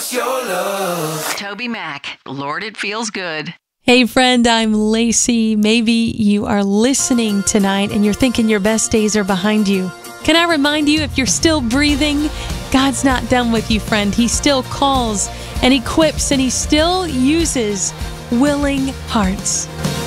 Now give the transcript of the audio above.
Toby Mac, Lord, it feels good. Hey friend, I'm Lacey. Maybe you are listening tonight and you're thinking your best days are behind you. Can I remind you, if you're still breathing, God's not done with you, friend. He still calls and equips, and He still uses willing hearts.